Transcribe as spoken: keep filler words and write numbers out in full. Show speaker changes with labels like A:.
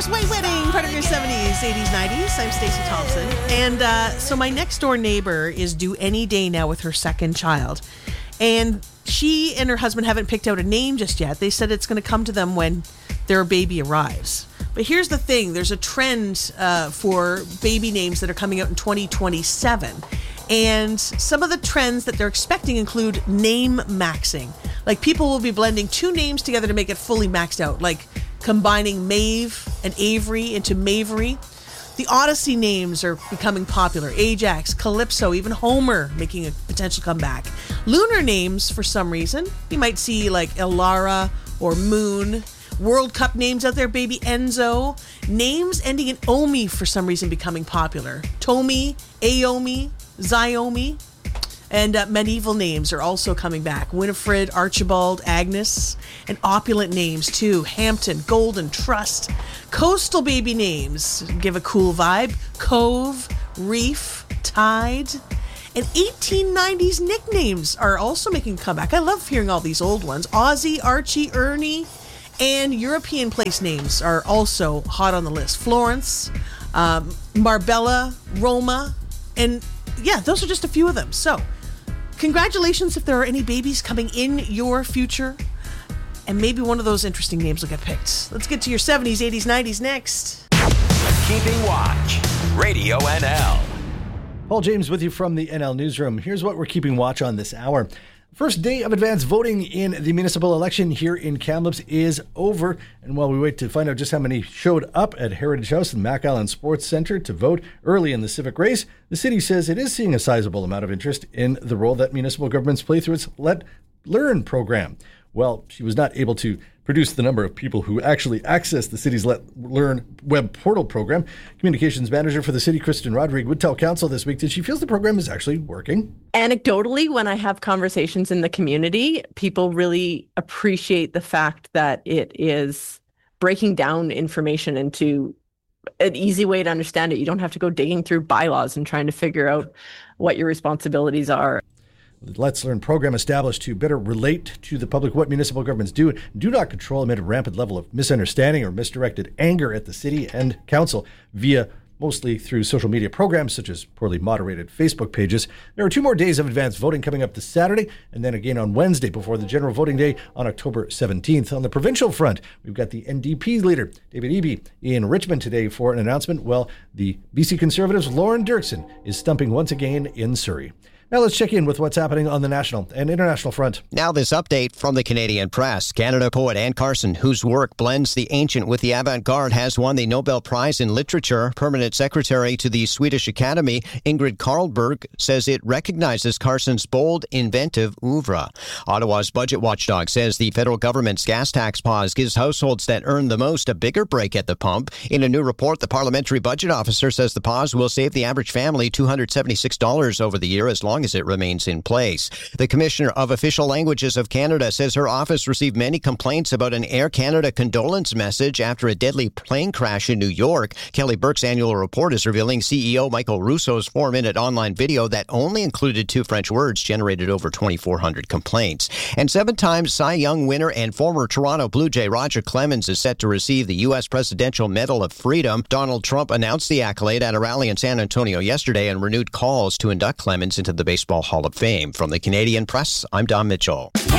A: Brothers White Wedding, part of your seventies, eighties, nineties. I'm Stacey Thompson. And uh, so my next door neighbor is due any day now with her second child. And she and her husband haven't picked out a name just yet. They said it's going to come to them when their baby arrives. But here's the thing. There's a trend uh, for baby names that are coming out in twenty twenty-seven. And some of the trends that they're expecting include name maxing. Like people will be blending two names together to make it fully maxed out. Like combining Maeve and Avery into Mavery. The Odyssey names are becoming popular. Ajax, Calypso, even Homer making a potential comeback. Lunar names, for some reason. You might see like Elara or Moon. World Cup names out there, baby Enzo. Names ending in Omi for some reason becoming popular. Tomi, Aomi, Xiaomi. And uh, medieval names are also coming back. Winifred, Archibald, Agnes. And opulent names too. Hampton, Golden, Trust. Coastal baby names give a cool vibe. Cove, Reef, Tide. And eighteen nineties nicknames are also making a comeback. I love hearing all these old ones. Ozzy, Archie, Ernie. And European place names are also hot on the list. Florence, um, Marbella, Roma. And yeah, those are just a few of them. So congratulations if there are any babies coming in your future. And maybe one of those interesting names will get picked. Let's get to your seventies, eighties, nineties next.
B: Keeping Watch, Radio N L.
C: Paul James with you from the N L Newsroom. Here's what we're keeping watch on this hour. First day of advance voting in the municipal election here in Kamloops is over. And while we wait to find out just how many showed up at Heritage House and Mac Allen Sports Centre to vote early in the civic race, the city says it is seeing a sizable amount of interest in the role that municipal governments play through its Let Learn program. Well, she was not able to produce the number of people who actually access the city's Let Learn web portal program. Communications manager for the city, Kristen Rodrigue, would tell council this week that she feels the program is actually working.
D: Anecdotally, when I have conversations in the community, people really appreciate the fact that it is breaking down information into an easy way to understand it. You don't have to go digging through bylaws and trying to figure out what your responsibilities are.
C: The Let's Learn program established to better relate to the public what municipal governments do and do not control amid a rampant level of misunderstanding or misdirected anger at the city and council via mostly through social media programs such as poorly moderated Facebook pages. There are two more days of advance voting coming up this Saturday and then again on Wednesday before the general voting day on October seventeenth. On the provincial front, we've got the N D P leader, David Eby, in Richmond today for an announcement. Well, the B C Conservatives' Lauren Dirksen is stumping once again in Surrey. Now let's check in with what's happening on the national and international front.
E: Now this update from the Canadian Press. Canada poet Anne Carson, whose work blends the ancient with the avant-garde, has won the Nobel Prize in Literature. Permanent Secretary to the Swedish Academy, Ingrid Carlberg, says it recognizes Carson's bold, inventive oeuvre. Ottawa's budget watchdog says the federal government's gas tax pause gives households that earn the most a bigger break at the pump. In a new report, the parliamentary budget officer says the pause will save the average family two hundred seventy-six dollars over the year as long as it remains in place. The Commissioner of Official Languages of Canada says her office received many complaints about an Air Canada condolence message after a deadly plane crash in New York. Kelly Burke's annual report is revealing C E O Michael Russo's four-minute online video that only included two French words generated over twenty-four hundred complaints. And seven-time Cy Young winner and former Toronto Blue Jay Roger Clemens is set to receive the U S Presidential Medal of Freedom. Donald Trump announced the accolade at a rally in San Antonio yesterday and renewed calls to induct Clemens into the Baseball Hall of Fame. From the Canadian Press, I'm Don Mitchell.